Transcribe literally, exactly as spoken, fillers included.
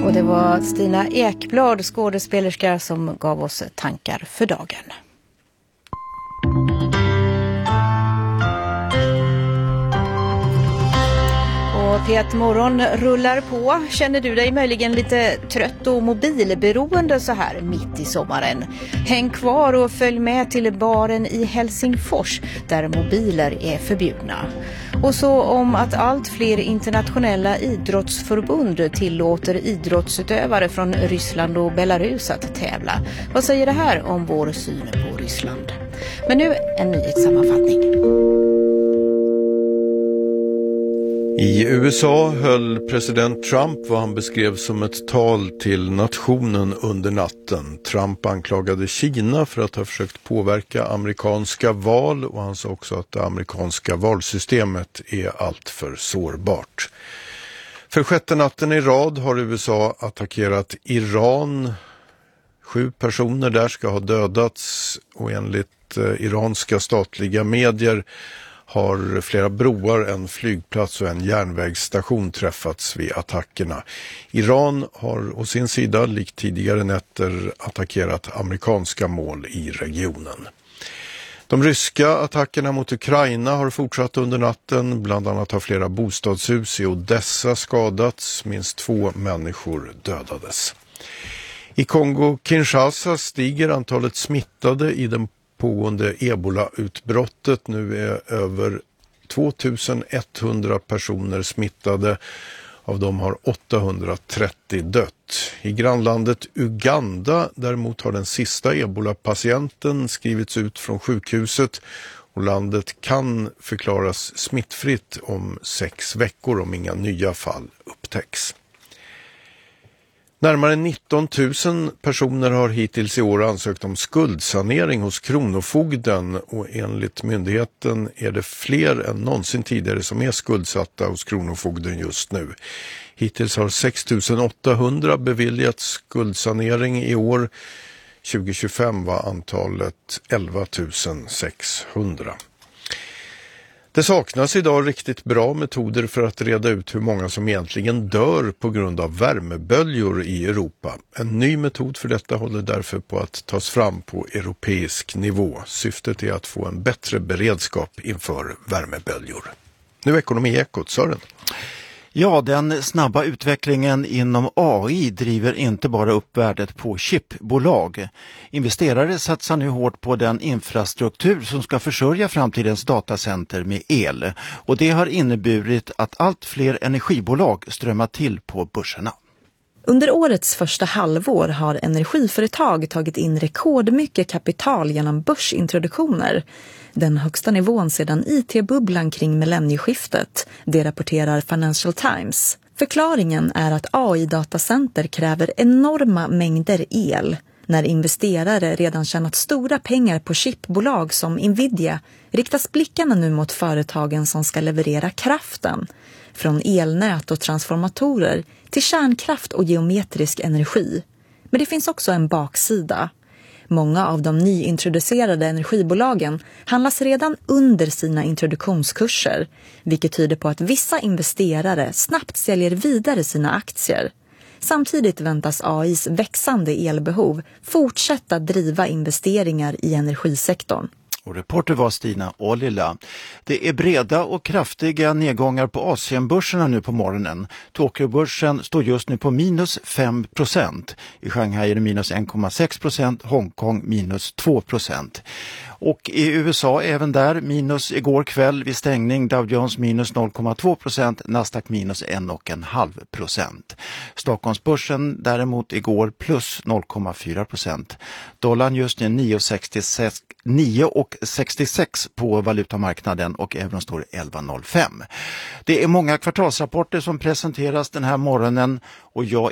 Och det var Stina Ekblad, skådespelerska, som gav oss tankar för dagen. P ett Morgon rullar på. Känner du dig möjligen lite trött och mobilberoende så här mitt i sommaren? Häng kvar och följ med till baren i Helsingfors där mobiler är förbjudna. Och så om att allt fler internationella idrottsförbund tillåter idrottsutövare från Ryssland och Belarus att tävla. Vad säger det här om vår syn på Ryssland? Men nu en nyhetssammanfattning. I U S A höll president Trump vad han beskrev som ett tal till nationen under natten. Trump anklagade Kina för att ha försökt påverka amerikanska val, och han sa också att det amerikanska valsystemet är alltför sårbart. För sjätte natten i rad har U S A attackerat Iran. Sju personer där ska ha dödats, och enligt eh, iranska statliga medier har flera broar, en flygplats och en järnvägsstation träffats vid attackerna. Iran har å sin sida, likt tidigare nätter, attackerat amerikanska mål i regionen. De ryska attackerna mot Ukraina har fortsatt under natten. Bland annat har flera bostadshus i Odessa skadats. Minst två människor dödades. I Kongo-Kinshasa stiger antalet smittade i den pågående ebola-utbrottet. Nu är över tvåtusen-etthundra personer smittade. Av dem har åttahundratrettio dött. I grannlandet Uganda däremot har den sista ebola-patienten skrivits ut från sjukhuset, och landet kan förklaras smittfritt om sex veckor om inga nya fall upptäcks. Närmare nitton tusen personer har hittills i år ansökt om skuldsanering hos Kronofogden, och enligt myndigheten är det fler än någonsin tidigare som är skuldsatta hos Kronofogden just nu. Hittills har sex tusen åttahundra beviljats skuldsanering i år. tjugo tjugofem var antalet elva tusen sexhundra. Det saknas idag riktigt bra metoder för att reda ut hur många som egentligen dör på grund av värmeböljor i Europa. En ny metod för detta håller därför på att tas fram på europeisk nivå. Syftet är att få en bättre beredskap inför värmeböljor. Nu är Ekonomi-ekot, Sören. Ja, den snabba utvecklingen inom A I driver inte bara upp värdet på chipbolag. Investerare satsar nu hårt på den infrastruktur som ska försörja framtidens datacenter med el. Och det har inneburit att allt fler energibolag strömmar till på börserna. Under årets första halvår har energiföretag tagit in rekordmycket kapital genom börsintroduktioner. Den högsta nivån sedan I T-bubblan kring millennieskiftet, det rapporterar Financial Times. Förklaringen är att A I-datacenter kräver enorma mängder el. När investerare redan tjänat stora pengar på chipbolag som Nvidia riktas blickarna nu mot företagen som ska leverera kraften. Från elnät och transformatorer till kärnkraft och geometrisk energi. Men det finns också en baksida. Många av de nyintroducerade energibolagen handlas redan under sina introduktionskurser, vilket tyder på att vissa investerare snabbt säljer vidare sina aktier. Samtidigt väntas A Is växande elbehov fortsätta driva investeringar i energisektorn. Och reporter var Stina Ollila. Det är breda och kraftiga nedgångar på Asienbörserna nu på morgonen. Tokyobörsen står just nu på minus fem procent. I Shanghai är det minus en komma sex procent, Hongkong minus två procent. Och i U S A även där minus igår kväll vid stängning, Dow Jones minus noll komma två procent, Nasdaq minus en komma fem procent. Stockholmsbörsen däremot igår plus noll komma fyra procent. Dollarn just nu nio komma sextiosex på valutamarknaden och euron står elva komma noll fem. Det är många kvartalsrapporter som presenteras den här morgonen och jag